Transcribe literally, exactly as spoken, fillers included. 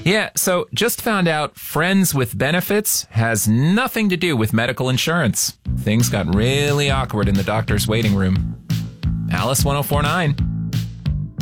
Yeah, so just found out Friends with Benefits has nothing to do with medical insurance. Things got really awkward in the doctor's waiting room. Alice ten forty-nine.